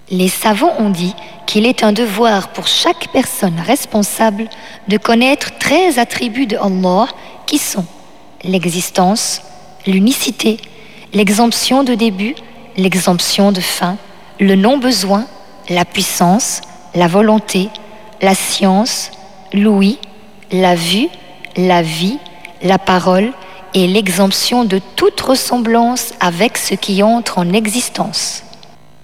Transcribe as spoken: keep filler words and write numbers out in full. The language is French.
Les savants ont dit qu'il est un devoir pour chaque personne responsable de connaître treize attributs de Allah qui sont l'existence, l'unicité, l'exemption de début, l'exemption de fin, le non-besoin, la puissance, la volonté, la science, l'ouïe, la vue, la vie, la parole et l'exemption de toute ressemblance avec ce qui entre en existence.